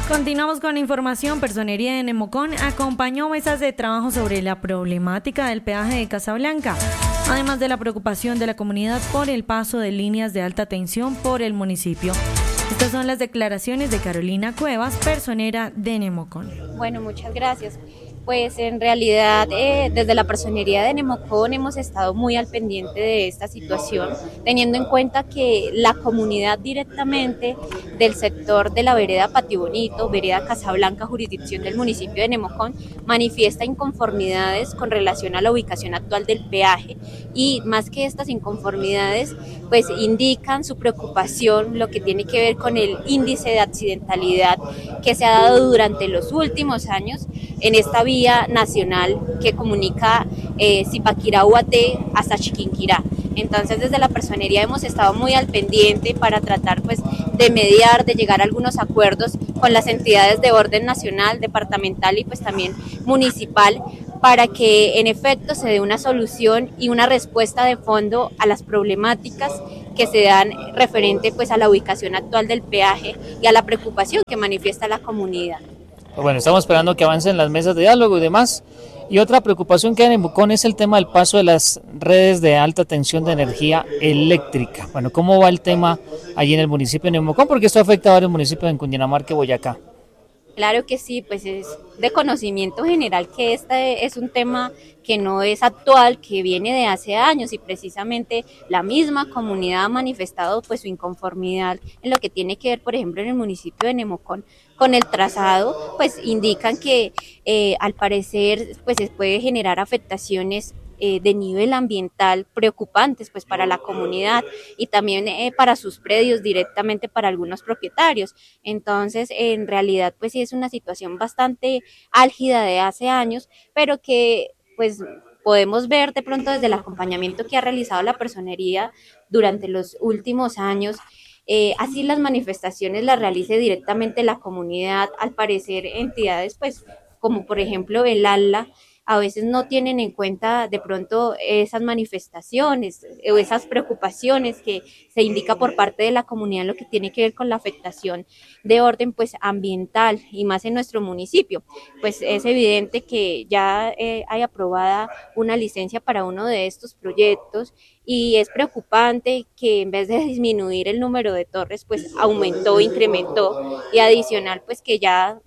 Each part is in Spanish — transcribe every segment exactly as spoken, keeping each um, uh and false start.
Continuamos con información. Personería de Nemocón acompañó mesas de trabajo sobre la problemática del peaje de Casablanca, además de la preocupación de la comunidad por el paso de líneas de alta tensión por el municipio. Estas son las declaraciones de Carolina Cuevas, personera de Nemocón. Bueno, muchas gracias. Pues en realidad eh, desde la personería de Nemocón hemos estado muy al pendiente de esta situación, teniendo en cuenta que la comunidad directamente del sector de la vereda Patio Bonito, vereda Casablanca, jurisdicción del municipio de Nemocón, manifiesta inconformidades con relación a la ubicación actual del peaje, y más que estas inconformidades, pues indican su preocupación, lo que tiene que ver con el índice de accidentalidad que se ha dado durante los últimos años en esta vía nacional que comunica eh, Zipaquirá-Ubaté hasta Chiquinquirá. Entonces desde la personería hemos estado muy al pendiente para tratar pues de mediar, de llegar a algunos acuerdos con las entidades de orden nacional, departamental y pues también municipal, para que en efecto se dé una solución y una respuesta de fondo a las problemáticas que se dan referente pues a la ubicación actual del peaje y a la preocupación que manifiesta la comunidad. Bueno, estamos esperando que avancen las mesas de diálogo y demás. Y otra preocupación que hay en Nemocón es el tema del paso de las redes de alta tensión de energía eléctrica. Bueno, ¿cómo va el tema allí en el municipio de Nemocón? Porque esto afecta a varios municipios en Cundinamarca y Boyacá. Claro que sí, pues es de conocimiento general que este es un tema que no es actual, que viene de hace años, y precisamente la misma comunidad ha manifestado pues su inconformidad en lo que tiene que ver, por ejemplo, en el municipio de Nemocón con el trazado. Pues indican que eh, al parecer pues se puede generar afectaciones Eh, de nivel ambiental preocupantes pues para la comunidad y también eh, para sus predios, directamente para algunos propietarios. Entonces en realidad pues sí es una situación bastante álgida de hace años, pero que pues podemos ver de pronto desde el acompañamiento que ha realizado la personería durante los últimos años. Eh, así las manifestaciones las realice directamente la comunidad. Al parecer entidades pues como por ejemplo el ALA a veces no tienen en cuenta de pronto esas manifestaciones o esas preocupaciones que se indica por parte de la comunidad en lo que tiene que ver con la afectación de orden pues ambiental, y más en nuestro municipio. Pues es evidente que ya eh, hay aprobada una licencia para uno de estos proyectos, y es preocupante que en vez de disminuir el número de torres pues aumentó, incrementó, y adicional pues que ya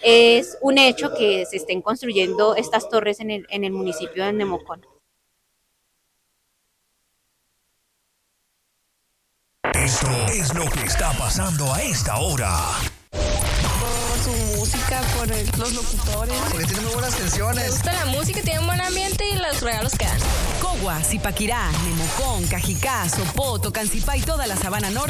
es un hecho que se estén construyendo estas torres en el, en el municipio de Nemocón. Esto es lo que está pasando a esta hora. Por su música, por el, los locutores. Porque tiene muy buenas canciones. Me gusta la música, tiene un buen ambiente y los regalos que dan. Cogua, Zipaquirá, Nemocón, Cajicá, Sopoto, Cancipá y toda la Sabana Norte